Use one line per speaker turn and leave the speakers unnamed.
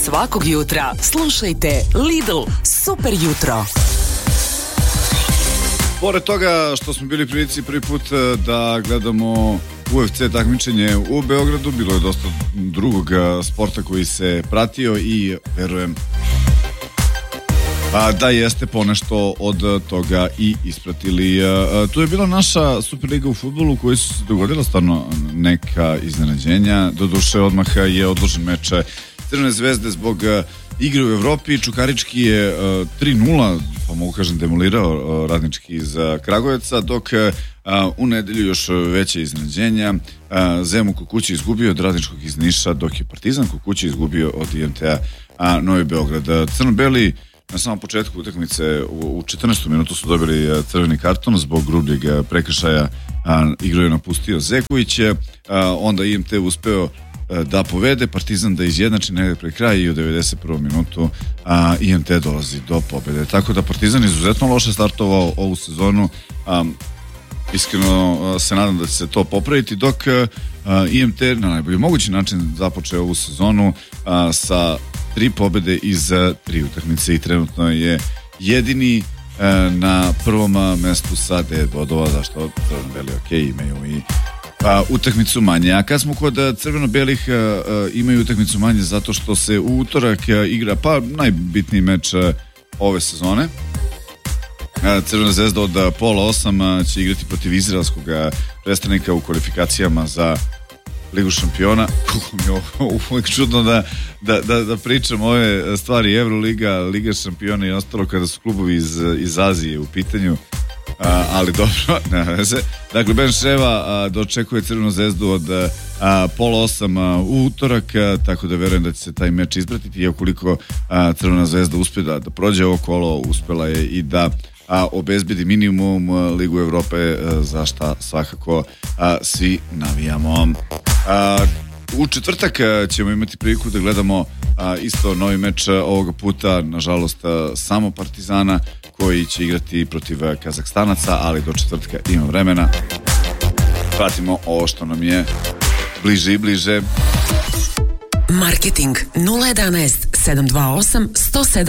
Svakog jutra slušajte Lidl Super jutro.
Pored toga što smo bili prilici prvi put da gledamo UFC takmičenje u Beogradu, bilo je dosta drugog sporta koji se pratio i verujem da jeste ponešto od toga i ispratili. Tu je bila naša Superliga u fudbalu u kojoj su se dogodila stvarno neka iznenađenja. Doduše odmah je odložen meč Crvene zvezde zbog igre u Evropi. Čukarički je 3-0, pa mogu kažem, demolirao Radnički iz Kragujevca, dok u nedelju još veće iznenađenja. Zemun kod kuće izgubio od Radničkog iz Niša, dok je Partizan kod kuće izgubio od IMT-a Novi Beograd. Crno-beli na samom početku utakmice u 14. minutu su dobili crveni karton zbog grubljeg prekršaja. Igru je napustio Zekujić, onda IMT uspeo da povede, Partizan da izjednači negdje pre kraja i u 91. minutu IMT dolazi do pobjede. Tako da Partizan izuzetno loše startovao ovu sezonu. Iskreno se nadam da će se to popraviti, dok IMT na najbolji mogući način započeo ovu sezonu sa 3 pobjede iz 3 utakmice i trenutno je jedini na prvom mestu sa 9 bodova, zašto crveno-beli imaju i utakmicu manje. A kad smo kod crveno-belih, imaju utakmicu manje zato što se u utorak igra najbitniji meč ove sezone. Crvena zvezda od 7:30 će igrati protiv izraelskog predstavnika u kvalifikacijama za Ligu šampiona. Kako mi je uvijek čudno da pričam ove stvari, Euroliga, Liga šampiona i ostalo kada su klubovi iz Azije u pitanju, ali dobro, ne veze. Dakle, Ben Ševa dočekuje Crvenu zvezdu od 7:30 u utorak, tako da verujem da će se taj meč ispratiti i ukoliko Crvena zvezda uspe da prođe ovo kolo, uspela je i da obezbedi minimum Ligu Evrope, za šta svakako svi navijamo. U četvrtak ćemo imati priliku da gledamo isto novi meč, ovoga puta nažalost samo Partizana, koji će igrati protiv Kazahstanaca, ali do četvrtka ima vremena. Pratimo ovo što nam je bliže i bliže.
Marketing 011 728 107